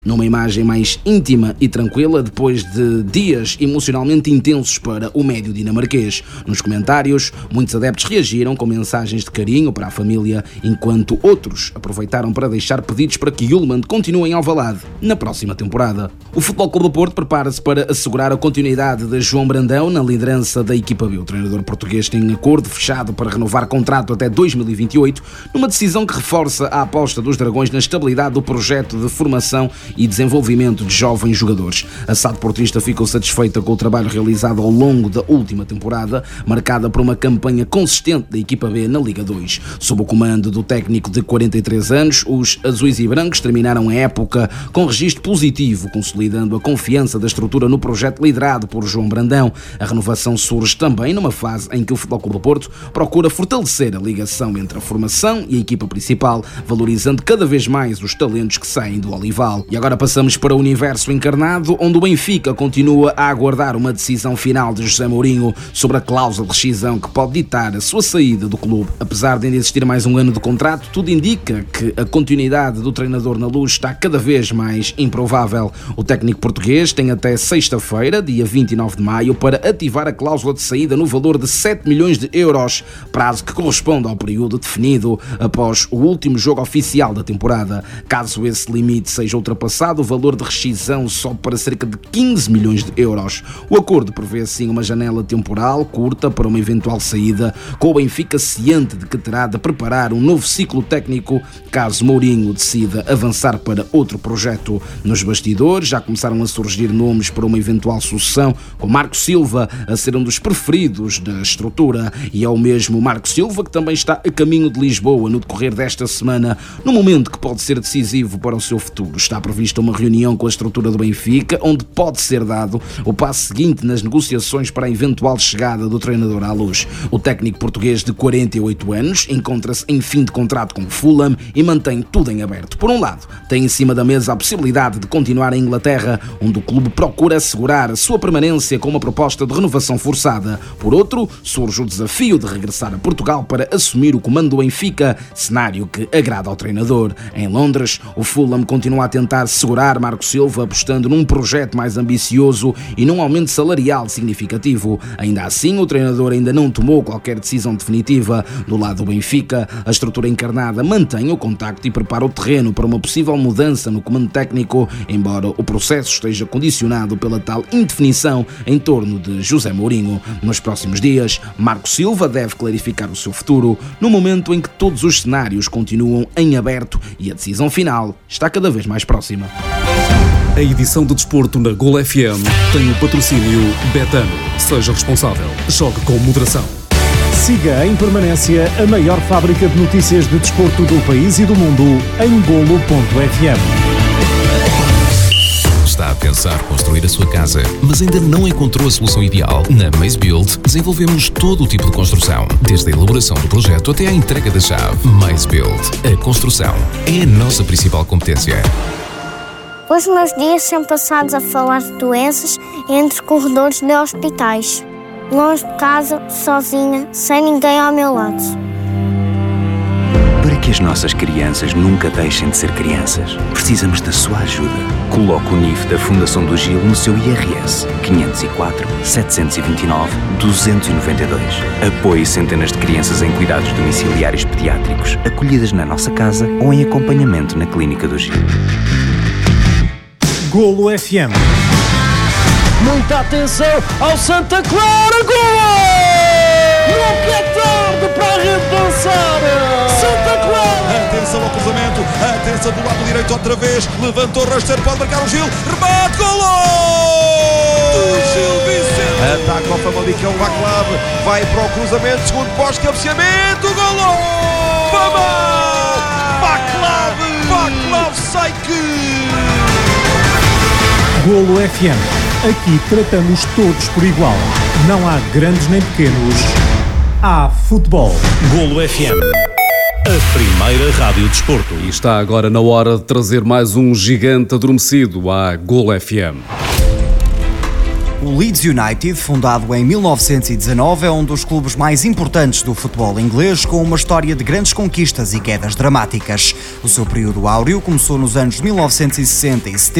Numa imagem mais íntima e tranquila, depois de dias emocionalmente intensos para o médio dinamarquês. Nos comentários, muitos adeptos reagiram com mensagens de carinho para a família, enquanto outros aproveitaram para deixar pedidos para que Hjulmand continue em Alvalade na próxima temporada. O Futebol Clube do Porto prepara-se para assegurar a continuidade de João Brandão na liderança da equipa B. O treinador português tem acordo fechado para renovar contrato até 2028, numa decisão que reforça a aposta dos Dragões na estabilidade do projeto de formação e desenvolvimento de jovens jogadores. A SAD portista ficou satisfeita com o trabalho realizado ao longo da última temporada, marcada por uma campanha consistente da equipa B na Liga 2. Sob o comando do técnico de 43 anos, os azuis e brancos terminaram a época com registro positivo, consolidando a confiança da estrutura no projeto liderado por João Brandão. A renovação surge também numa fase em que o Futebol Clube do Porto procura fortalecer a ligação entre a formação e a equipa principal, valorizando cada vez mais os talentos que saem do Olival. E agora passamos para o universo encarnado, onde o Benfica continua a aguardar uma decisão final de José Mourinho sobre a cláusula de rescisão que pode ditar a sua saída do clube. Apesar de ainda existir mais um ano de contrato, tudo indica que a continuidade do treinador na Luz está cada vez mais improvável. O técnico português tem até sexta-feira, dia 29 de maio, para ativar a cláusula de saída no valor de 7 milhões de euros, prazo que corresponde ao período definido após o último jogo oficial da temporada. Caso esse limite seja ultrapassado, o valor de rescisão sobe para cerca de 15 milhões de euros. O acordo prevê assim uma janela temporal curta para uma eventual saída, com o Benfica ciente de que terá de preparar um novo ciclo técnico caso Mourinho decida avançar para outro projeto. Nos bastidores já começaram a surgir nomes para uma eventual sucessão, com Marco Silva a ser um dos preferidos da estrutura, e é o mesmo Marco Silva que também está a caminho de Lisboa no decorrer desta semana, num momento que pode ser decisivo para o seu futuro. Está prevista uma reunião com a estrutura do Benfica, onde pode ser dado o passo seguinte nas negociações para a eventual chegada do treinador à Luz. O técnico português de 48 anos encontra-se em fim de contrato com o Fulham e mantém tudo em aberto. Por um lado, tem em cima da mesa a possibilidade de continuar em Inglaterra, onde o clube procura assegurar a sua permanência com uma proposta de renovação forçada. Por outro, surge o desafio de regressar a Portugal para assumir o comando do Benfica, cenário que agrada ao treinador. Em Londres, o Fulham continua a tentar segurar Marco Silva, apostando num projeto mais ambicioso e num aumento salarial significativo. Ainda assim, o treinador ainda não tomou qualquer decisão definitiva. Do lado do Benfica, a estrutura encarnada mantém o contacto e prepara o terreno para uma possível mudança no comando técnico, embora o processo esteja condicionado pela tal indefinição em torno de José Mourinho. Nos próximos dias, Marco Silva deve clarificar o seu futuro, no momento em que todos os cenários continuam em aberto e a decisão final está cada vez mais próxima. A edição de desporto na Gol FM tem o patrocínio Betano. Seja responsável. Jogue com moderação. Siga em permanência a maior fábrica de notícias de desporto do país e do mundo em golo.fm. Está a pensar construir a sua casa, mas ainda não encontrou a solução ideal? Na Maze Build desenvolvemos todo o tipo de construção, desde a elaboração do projeto até à entrega da chave. Maze Build. A construção é a nossa principal competência. Os meus dias são passados a falar de doenças entre corredores de hospitais. Longe de casa, sozinha, sem ninguém ao meu lado. Para que as nossas crianças nunca deixem de ser crianças, precisamos da sua ajuda. Coloque o NIF da Fundação do Gil no seu IRS 504 729 292. Apoie centenas de crianças em cuidados domiciliários pediátricos, acolhidas na nossa casa ou em acompanhamento na Clínica do Gil. Golo FM. Muita atenção ao Santa Clara, gol! Nunca é tarde para a rede dançar! Santa Clara! Atenção ao cruzamento, atenção do lado direito outra vez, levantou o rasteiro, pode marcar o Gil, remate, golo! Do Gil Vicente! Ataca ao Famalicão, Vaclav, vai para o cruzamento, segundo posto, cabeceamento, golo! Vamos! Vaclav sai que... Golo FM. Aqui tratamos todos por igual. Não há grandes nem pequenos. Há futebol. Golo FM. A primeira rádio de desporto. E está agora na hora de trazer mais um gigante adormecido à Golo FM. O Leeds United, fundado em 1919, é um dos clubes mais importantes do futebol inglês, com uma história de grandes conquistas e quedas dramáticas. O seu período áureo começou nos anos 1960 e 70.